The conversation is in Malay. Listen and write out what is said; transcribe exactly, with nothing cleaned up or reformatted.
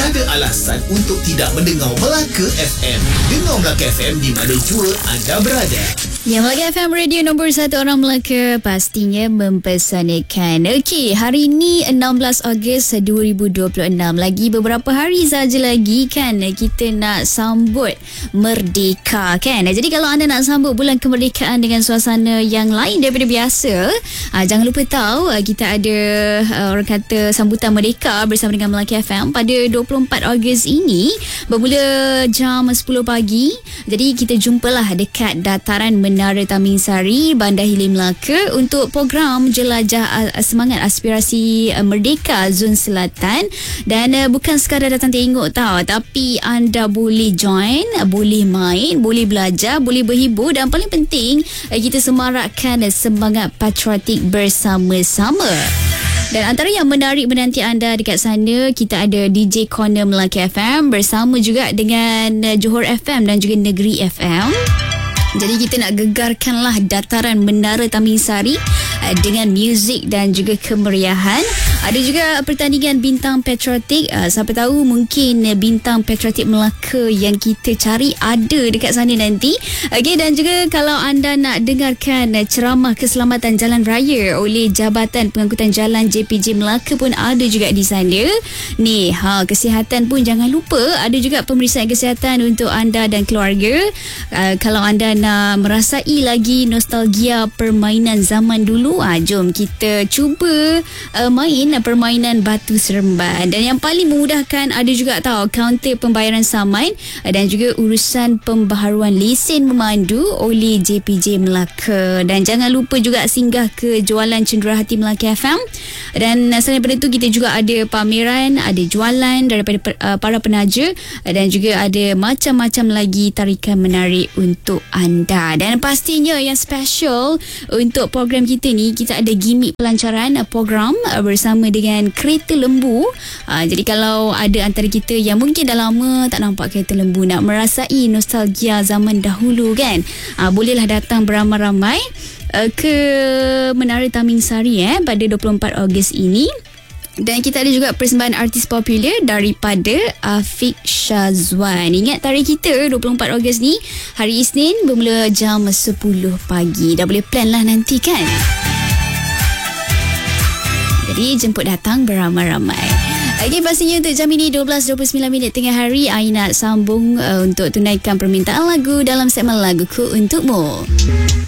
ada alasan untuk tidak mendengar Melaka F M. Dengar Melaka F M di mana jua anda berada. Ya, Melaka F M, radio nombor satu orang Melaka, pastinya mempersanakan. Okey, hari ini enam belas Ogos dua ribu dua puluh enam. Lagi beberapa hari saja lagi kan kita nak sambut Merdeka kan. Jadi kalau anda nak sambut bulan kemerdekaan dengan suasana yang lain daripada biasa, aa, jangan lupa tahu aa, kita ada aa, orang kata sambutan Merdeka bersama dengan Melaka F M pada dua puluh empat Ogos ini bermula jam sepuluh pagi. Jadi kita jumpalah dekat dataran Menara Tamingsari, Bandar Hilir Melaka untuk program jelajah uh, semangat aspirasi uh, Merdeka Zon Selatan. Dan uh, bukan sekadar datang tengok tau, tapi anda boleh join, uh, boleh main, boleh belajar, boleh berhibur dan paling penting uh, kita semarakkan uh, semangat patriotik bersama-sama. Dan antara yang menarik menanti anda dekat sana, kita ada D J Corner Melaka F M bersama juga dengan uh, Johor F M dan juga Negeri F M. Jadi kita nak gegarkanlah dataran Menara Tamingsari uh, dengan muzik dan juga kemeriahan. Ada juga pertandingan bintang patriotik. Uh, siapa tahu mungkin uh, bintang patriotik Melaka yang kita cari ada dekat sana nanti. Okey, dan juga kalau anda nak dengarkan uh, ceramah keselamatan jalan raya oleh Jabatan Pengangkutan Jalan J P J Melaka pun ada juga di sana. Ni, ha, kesihatan pun jangan lupa. Ada juga pemeriksaan kesihatan untuk anda dan keluarga. Uh, kalau anda nak merasai lagi nostalgia permainan zaman dulu, ah, jom kita cuba uh, main permainan batu seremban. Dan yang paling memudahkan ada juga tahu kaunter pembayaran saman uh, dan juga urusan pembaharuan lesen memandu oleh J P J Melaka. Dan jangan lupa juga singgah ke jualan Cenderahati Melaka F M. Dan uh, selain daripada itu kita juga ada pameran, ada jualan daripada uh, para penaja uh, dan juga ada macam-macam lagi tarikan menarik untuk anda. Dan pastinya yang special untuk program kita ni, kita ada gimmick pelancaran program bersama dengan kereta lembu. Ha, jadi kalau ada antara kita yang mungkin dah lama tak nampak kereta lembu, nak merasai nostalgia zaman dahulu kan, ha, bolehlah datang beramai-ramai uh, ke Menara Tamingsari eh, pada dua puluh empat Ogos ini. Dan kita ada juga persembahan artis popular daripada Afiq Syazwan. Ingat tarikh kita dua puluh empat Ogos ni, hari Isnin, bermula jam sepuluh pagi. Dah boleh plan lah nanti kan. Jadi jemput datang beramai-ramai. Okey, pastinya untuk jam ini dua belas dua puluh sembilan minit tengah hari, I nak sambung uh, untuk tunaikan permintaan lagu dalam segmen Laguku Untukmu.